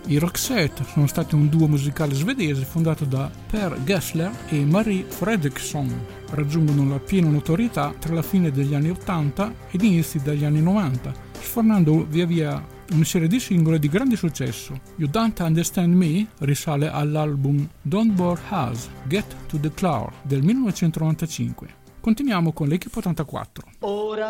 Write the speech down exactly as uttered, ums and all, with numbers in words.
I Roxette sono stati un duo musicale svedese fondato da Per Gessler e Marie Fredriksson. Raggiungono la piena notorietà tra la fine degli anni ottanta ed inizi degli anni novanta, sfornando via via una serie di singoli di grande successo. You Don't Understand Me risale all'album Don't Bore Us, Get to the Cloud del millenovecentonovantacinque. Continuiamo con l'Equipe ottantaquattro. Ora